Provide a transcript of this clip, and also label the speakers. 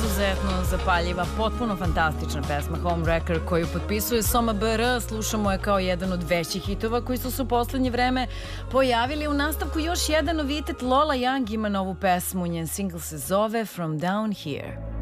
Speaker 1: izuzetno zapaljiva, potpuno fantastična pesma Homewrecker koju potpisuje Soma BR. Slušamo je kao jedan od većih hitova koji su se u poslednje vreme pojavili. U nastavku još jedan novitet, Lola Young ima novu pesmu, njen singl se zove From Down Here.